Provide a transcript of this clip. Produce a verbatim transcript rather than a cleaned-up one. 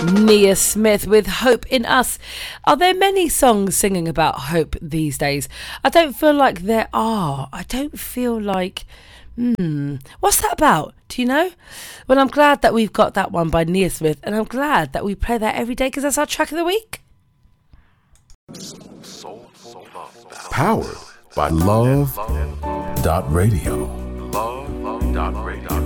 Nia Smith with Hope in Us. Are there many songs singing about hope these days? I don't feel like there are. I don't feel like... Hmm, what's that about? Do you know? Well, I'm glad that we've got that one by Nia Smith, and I'm glad that we play that every day because that's our track of the week. Powered by Love dot Radio. Love dot Radio.